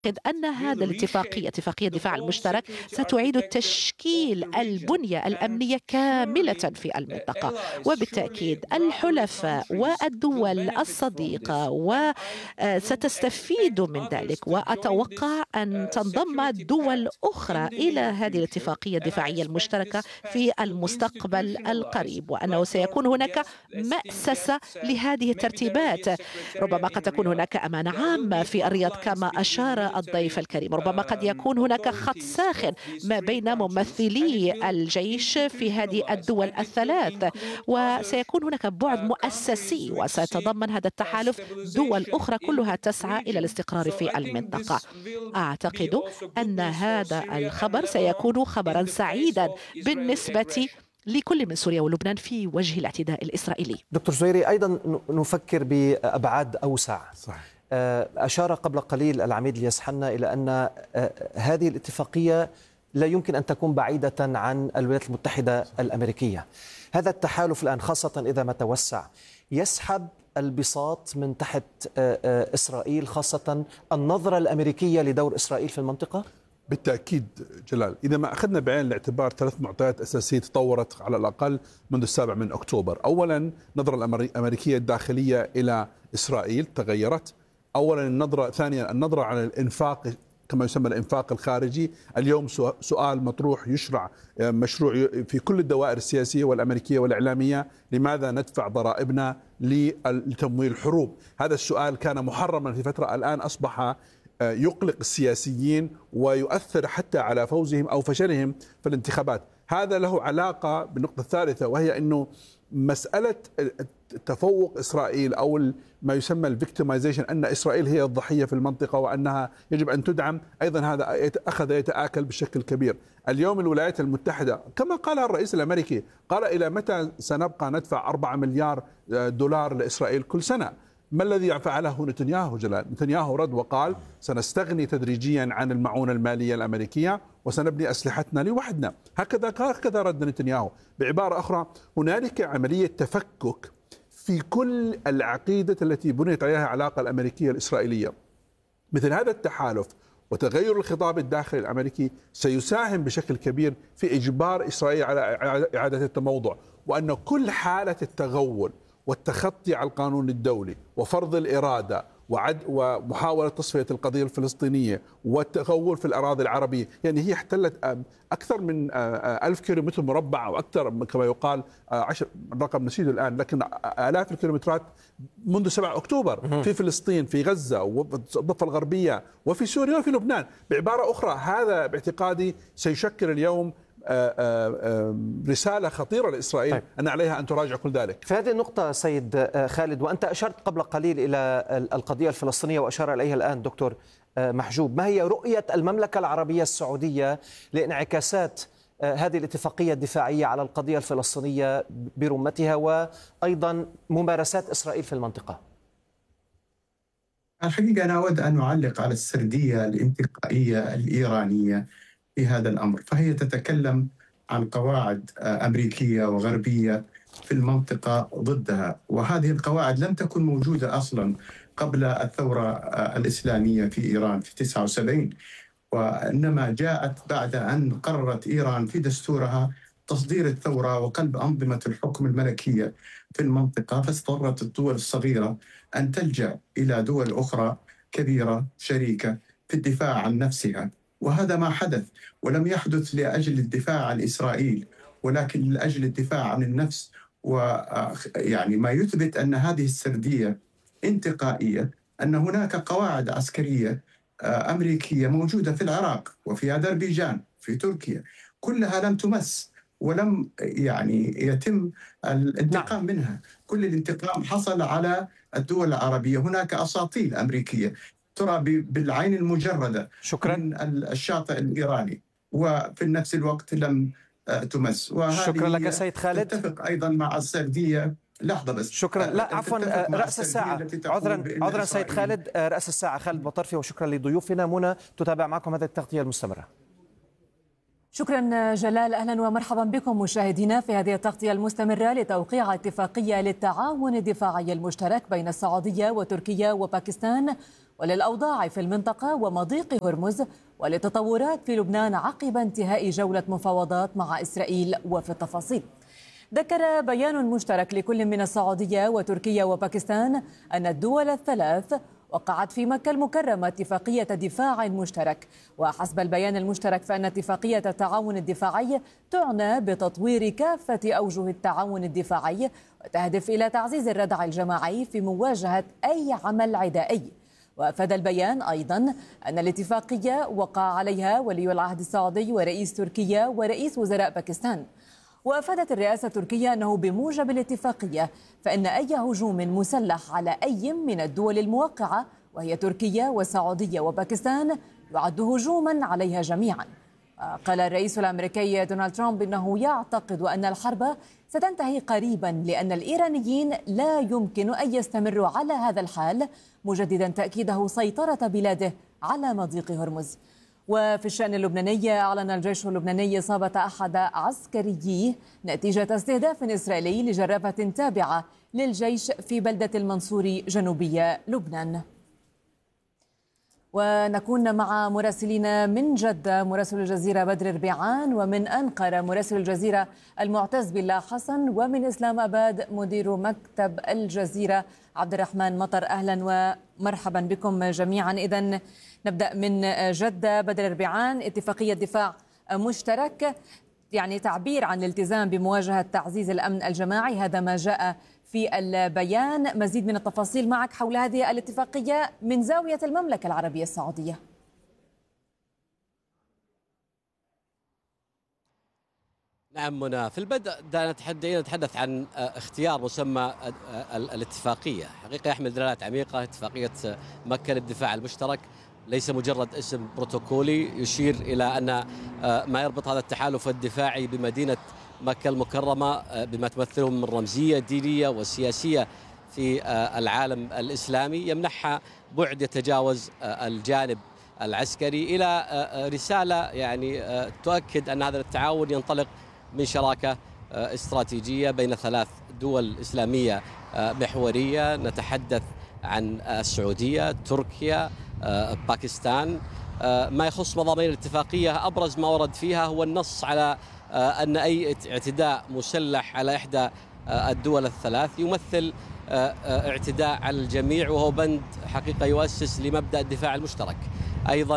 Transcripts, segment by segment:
أن هذا الاتفاقية اتفاقية الدفاع المشترك ستعيد تشكيل البنية الأمنية كاملة في المنطقة، وبالتأكيد الحلفاء والدول الصديقة وستستفيد من ذلك، وأتوقع أن تنضم دول أخرى إلى هذه الاتفاقية الدفاعية المشتركة في المستقبل القريب، وأنه سيكون هناك مأسسة لهذه الترتيبات. ربما قد تكون هناك أمانة عامة في الرياض كما أشار الضيف الكريم، ربما قد يكون هناك خط ساخن ما بين ممثلي الجيش في هذه الدول الثلاث، وسيكون هناك بعد مؤسسي، وسيتضمن هذا التحالف دول أخرى كلها تسعى إلى الاستقرار في المنطقة. أعتقد أن هذا الخبر سيكون خبرا سعيدا بالنسبة لكل من سوريا ولبنان في وجه الاعتداء الإسرائيلي. دكتور زويري، أيضا نفكر بأبعاد أوسع. صحيح. أشار قبل قليل العميد الياس حنا إلى أن هذه الاتفاقية لا يمكن أن تكون بعيدة عن الولايات المتحدة الأمريكية. هذا التحالف الآن خاصة إذا ما توسع يسحب البساط من تحت إسرائيل، خاصة النظرة الأمريكية لدور إسرائيل في المنطقة؟ بالتأكيد جلال، إذا ما أخذنا بعين الاعتبار ثلاث معطيات أساسية تطورت على الأقل منذ 7 أكتوبر. أولا النظرة الأمريكية الداخلية إلى إسرائيل تغيرت. أولا النظرة، ثانيا النظرة على الإنفاق كما يسمى الإنفاق الخارجي. اليوم سؤال مطروح يشرع مشروع في كل الدوائر السياسية والأمريكية والإعلامية: لماذا ندفع ضرائبنا لتمويل الحروب؟ هذا السؤال كان محرما في فترة، الآن أصبح يقلق السياسيين ويؤثر حتى على فوزهم أو فشلهم في الانتخابات. هذا له علاقة بالنقطة الثالثة، وهي أنه مسألة تفوق إسرائيل أو ما يسمى الفيكتمايزيشن، أن إسرائيل هي الضحية في المنطقة وأنها يجب أن تدعم، أيضا هذا أخذ يتآكل بشكل كبير. اليوم الولايات المتحدة كما قال الرئيس الأمريكي، قال: إلى متى سنبقى ندفع 4 مليار دولار لإسرائيل كل سنة؟ ما الذي فعله نتنياهو جلال؟ نتنياهو رد وقال: سنستغني تدريجيا عن المعونة المالية الأمريكية وسنبني أسلحتنا لوحدنا. هكذا رد نتنياهو. بعبارة أخرى، هنالك عملية تفكك في كل العقيدة التي بنيت عليها العلاقة الأمريكية الإسرائيلية. مثل هذا التحالف وتغير الخطاب الداخلي الأمريكي سيساهم بشكل كبير في إجبار إسرائيل على إعادة التموضع، وأن كل حالة التغول والتخطي على القانون الدولي وفرض الإرادة ومحاولة تصفية القضية الفلسطينية والتغول في الأراضي العربية، يعني هي احتلت أكثر من 1000 كيلومتر مربع أو أكثر كما يقال، 10 رقم نسيته الآن، لكن آلاف الكيلومترات منذ 7 أكتوبر في فلسطين، في غزة والضفة الغربية وفي سوريا وفي لبنان. بعبارة أخرى، هذا باعتقادي سيشكل اليوم رسالة خطيرة لإسرائيل. طيب. أن عليها أن تراجع كل ذلك. في هذه النقطة سيد خالد، وأنت أشرت قبل قليل إلى القضية الفلسطينية وأشار إليها الآن دكتور محجوب، ما هي رؤية المملكة العربية السعودية لانعكاسات هذه الاتفاقية الدفاعية على القضية الفلسطينية برمتها وأيضا ممارسات إسرائيل في المنطقة؟ الحقيقة أنا أود أن أعلق على السردية الانتقائية الإيرانية في هذا الأمر، فهي تتكلم عن قواعد أمريكية وغربية في المنطقة ضدها، وهذه القواعد لم تكن موجودة أصلا قبل الثورة الإسلامية في إيران في 79، وإنما جاءت بعد أن قررت إيران في دستورها تصدير الثورة وقلب أنظمة الحكم الملكية في المنطقة، فاضطرت الدول الصغيرة أن تلجأ إلى دول أخرى كبيرة شريكة في الدفاع عن نفسها. وهذا ما حدث، ولم يحدث لأجل الدفاع عن إسرائيل ولكن لأجل الدفاع عن النفس. ويعني ما يثبت أن هذه السردية انتقائية، أن هناك قواعد عسكرية أمريكية موجودة في العراق وفي أذربيجان في تركيا، كلها لم تمس ولم يعني يتم الانتقام منها. كل الانتقام حصل على الدول العربية. هناك أساطيل أمريكية ترى بالعين المجردة من الشاطئ الإيراني وفي نفس الوقت لم تمس. شكرا لك سيد خالد. تتفق أيضا مع السردية. لحظة بس، شكرا. لا عفوا، رأس الساعة، عذرا سيد خالد، رأس الساعة خالد بطرفي، وشكرا لضيوفنا. منى تتابع معكم هذه التغطية المستمرة. شكرا جلال. أهلا ومرحبا بكم مشاهدينا في هذه التغطية المستمرة لتوقيع اتفاقية للتعاون الدفاعي المشترك بين السعودية وتركيا وباكستان وللأوضاع في المنطقة ومضيق هرمز وللتطورات في لبنان عقب انتهاء جولة مفاوضات مع إسرائيل. وفي التفاصيل ذكر بيان مشترك لكل من السعودية وتركيا وباكستان أن الدول الثلاث وقعت في مكة المكرمة اتفاقية دفاع مشترك. وحسب البيان المشترك فإن اتفاقية التعاون الدفاعي تعنى بتطوير كافة أوجه التعاون الدفاعي وتهدف إلى تعزيز الردع الجماعي في مواجهة أي عمل عدائي. وأفاد البيان أيضا أن الاتفاقية وقع عليها ولي العهد السعودي ورئيس تركيا ورئيس وزراء باكستان. وأفادت الرئاسة التركية أنه بموجب الاتفاقية فإن أي هجوم مسلح على أي من الدول الموقعة وهي تركيا والسعودية وباكستان يعد هجوما عليها جميعا. قال الرئيس الأمريكي دونالد ترامب إنه يعتقد أن الحرب ستنتهي قريبا لأن الإيرانيين لا يمكن أن يستمروا على هذا الحال، مجددا تأكيده سيطرة بلاده على مضيق هرمز. وفي الشأن اللبناني أعلن الجيش اللبناني إصابة أحد عسكرييه نتيجة استهداف إسرائيلي لجرافة تابعة للجيش في بلدة المنصوري جنوبي لبنان. ونكون مع مراسلين من جدة مراسل الجزيرة بدر ربيعان، ومن أنقرة مراسل الجزيرة المعتز بالله حسن، ومن إسلام أباد مدير مكتب الجزيرة عبد الرحمن مطر. أهلا ومرحبا بكم جميعا. إذن نبدأ من جدة. بدر ربيعان، اتفاقية دفاع مشترك يعني تعبير عن الالتزام بمواجهة تعزيز الأمن الجماعي، هذا ما جاء في البيان. مزيد من التفاصيل معك حول هذه الاتفاقية من زاوية المملكة العربية السعودية. نعم منى، في البدء نتحدث عن اختيار مسمى الاتفاقية. حقيقة يحمل دلالات عميقة. اتفاقية مكة للدفاع المشترك ليس مجرد اسم بروتوكولي يشير إلى أن ما يربط هذا التحالف الدفاعي بمدينة مكة المكرمة بما تمثله من رمزية دينية وسياسية في العالم الإسلامي يمنحها بعد يتجاوز الجانب العسكري إلى رسالة يعني تؤكد أن هذا التعاون ينطلق من شراكة استراتيجية بين ثلاث دول إسلامية محورية. نتحدث عن السعودية، تركيا، باكستان. ما يخص مضامين الاتفاقية أبرز ما ورد فيها هو النص على أن أي اعتداء مسلح على إحدى الدول الثلاث يمثل اعتداء على الجميع، وهو بند حقيقة يؤسس لمبدأ الدفاع المشترك. أيضا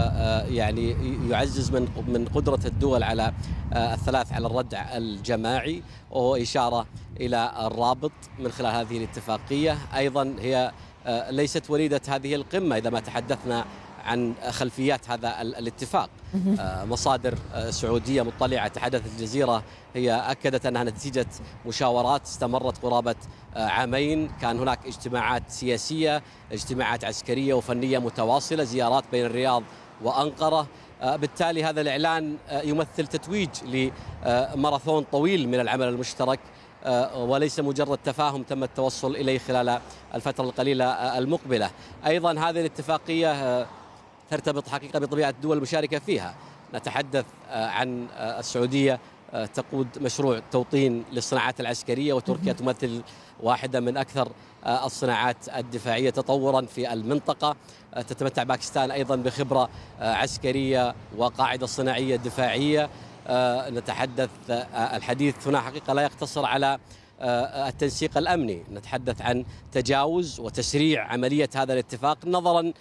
يعني يعزز من قدرة الدول على الثلاث على الردع الجماعي، وهو إشارة إلى الرابط من خلال هذه الاتفاقية. أيضا هي ليست وليدة هذه القمة إذا ما تحدثنا عن خلفيات هذا الاتفاق. مصادر سعودية مطلعة تحدثت الجزيرة هي أكدت أنها نتيجة مشاورات استمرت قرابة عامين. كان هناك اجتماعات سياسية، اجتماعات عسكرية وفنية متواصلة، زيارات بين الرياض وأنقرة. بالتالي هذا الإعلان يمثل تتويج لماراثون طويل من العمل المشترك، وليس مجرد تفاهم تم التوصل إليه خلال الفترة القليلة المقبلة. أيضا هذه الاتفاقية ترتبط حقيقة بطبيعة الدول المشاركة فيها. نتحدث عن السعودية تقود مشروع توطين للصناعات العسكرية، وتركيا تمثل واحدة من أكثر الصناعات الدفاعية تطورا في المنطقة. تتمتع باكستان أيضا بخبرة عسكرية وقاعدة صناعية دفاعية. نتحدث الحديث هنا حقيقة لا يقتصر على التنسيق الأمني، نتحدث عن تجاوز وتسريع عملية هذا الاتفاق نظرا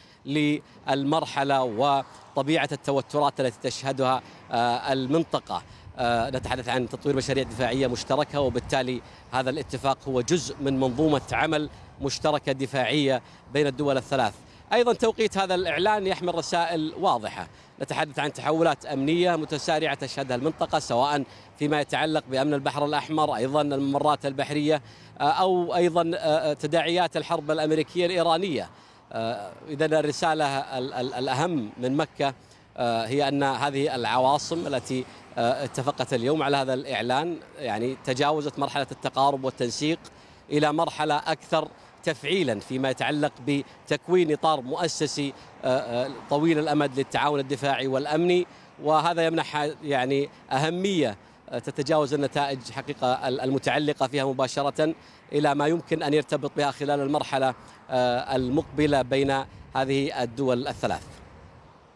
للمرحلة وطبيعة التوترات التي تشهدها المنطقة. نتحدث عن تطوير مشاريع دفاعية مشتركة، وبالتالي هذا الاتفاق هو جزء من منظومة عمل مشتركة دفاعية بين الدول الثلاث. أيضا توقيت هذا الإعلان يحمل رسائل واضحة. نتحدث عن تحولات أمنية متسارعة تشهدها المنطقة، سواء فيما يتعلق بأمن البحر الأحمر، أيضا الممرات البحرية، أو أيضا تداعيات الحرب الأمريكية الإيرانية. إذن الرسالة الأهم من مكة هي أن هذه العواصم التي اتفقت اليوم على هذا الإعلان يعني تجاوزت مرحلة التقارب والتنسيق إلى مرحلة أكثر تفعيلا فيما يتعلق بتكوين إطار مؤسسي طويل الأمد للتعاون الدفاعي والأمني، وهذا يمنح يعني أهمية تتجاوز النتائج حقيقة المتعلقة فيها مباشرة إلى ما يمكن أن يرتبط بها خلال المرحلة المقبلة بين هذه الدول الثلاث.